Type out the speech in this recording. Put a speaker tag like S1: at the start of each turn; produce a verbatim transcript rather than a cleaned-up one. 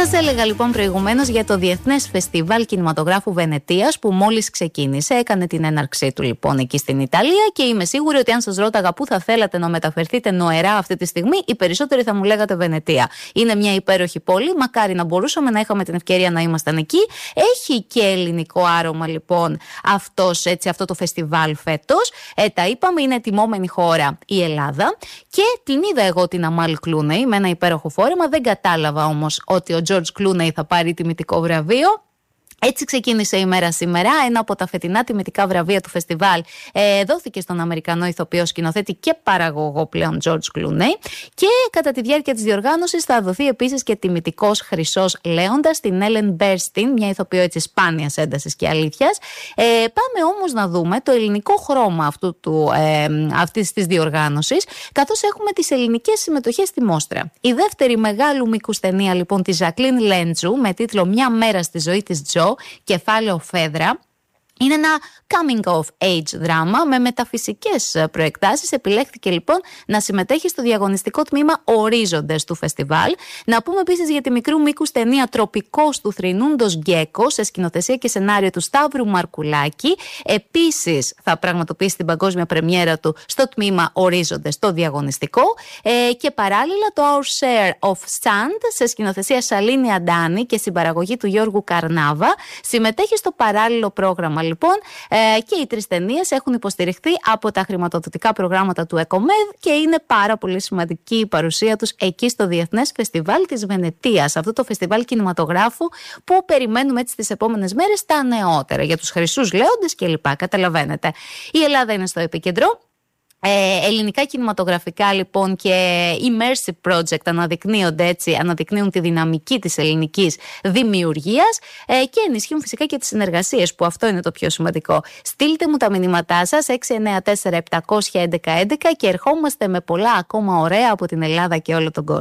S1: Σας έλεγα λοιπόν προηγουμένως για το Διεθνές Φεστιβάλ Κινηματογράφου Βενετίας που μόλις ξεκίνησε. Έκανε την έναρξή του λοιπόν εκεί στην Ιταλία και είμαι σίγουρη ότι αν σας ρώταγα πού θα θέλατε να μεταφερθείτε νοερά αυτή τη στιγμή, οι περισσότεροι θα μου λέγατε Βενετία. Είναι μια υπέροχη πόλη, μακάρι να μπορούσαμε να είχαμε την ευκαιρία να ήμασταν εκεί. Έχει και ελληνικό άρωμα λοιπόν αυτός, έτσι, αυτό το φεστιβάλ φέτος. Ε, τα είπαμε, είναι ετοιμόμενη χώρα η Ελλάδα και την είδα εγώ την Αμάλ Κλούνεϊ με ένα υπέροχο φόρεμα. Δεν κατάλαβα όμως ότι ο George Clooney θα πάρει τιμητικό βραβείο. Έτσι ξεκίνησε η μέρα σήμερα. Ένα από τα φετινά τιμητικά βραβεία του φεστιβάλ ε, δόθηκε στον Αμερικανό ηθοποιό, σκηνοθέτη και παραγωγό πλέον George Clooney. Και κατά τη διάρκεια της διοργάνωσης θα δοθεί επίσης και τιμητικός χρυσός λέοντας στην Ellen Burstyn, μια ηθοποιό έτσι σπάνιας έντασης και αλήθειας. Ε, πάμε όμως να δούμε το ελληνικό χρώμα αυτού του, ε, αυτής της διοργάνωσης, καθώς έχουμε τις ελληνικές συμμετοχές στη μόστρα. Η δεύτερη μεγάλου μήκους ταινία λοιπόν της Ζακλίν Λέντζου με τίτλο «Μια μέρα στη ζωή της Τζο», κεφάλαιο Φέδρα. Είναι ένα coming of age δράμα με μεταφυσικές προεκτάσεις. Επιλέχθηκε λοιπόν να συμμετέχει στο διαγωνιστικό τμήμα Ορίζοντες του φεστιβάλ. Να πούμε επίσης για τη μικρού μήκους ταινία Τροπικός του Θρηνούντος Γκέκο σε σκηνοθεσία και σενάριο του Σταύρου Μαρκουλάκη. Επίσης θα πραγματοποιήσει την παγκόσμια πρεμιέρα του στο τμήμα Ορίζοντες το διαγωνιστικό. Ε, και παράλληλα το Our Share of Sand σε σκηνοθεσία Σαλήνη Αντάνη και συμπαραγωγή του Γιώργου Καρνάβα συμμετέχει στο παράλληλο πρόγραμμα. Λοιπόν, ε, και οι τρεις ταινίες έχουν υποστηριχθεί από τα χρηματοδοτικά προγράμματα του ΕΚΟΜΕΔ και είναι πάρα πολύ σημαντική η παρουσία τους εκεί στο Διεθνές Φεστιβάλ της Βενετίας. Αυτό το φεστιβάλ κινηματογράφου που περιμένουμε έτσι τις επόμενες μέρες τα νεότερα για τους χρυσούς λέοντες κλπ. Καταλαβαίνετε. Η Ελλάδα είναι στο επίκεντρο. Ε, ελληνικά κινηματογραφικά λοιπόν και immersive project αναδεικνύονται έτσι, αναδεικνύουν τη δυναμική της ελληνικής δημιουργίας ε, και ενισχύουν φυσικά και τις συνεργασίες, που αυτό είναι το πιο σημαντικό. Στείλτε μου τα μηνύματά σας έξι εννιά τέσσερα επτά ένα ένα ένα και ερχόμαστε με πολλά ακόμα ωραία από την Ελλάδα και όλο τον κόσμο.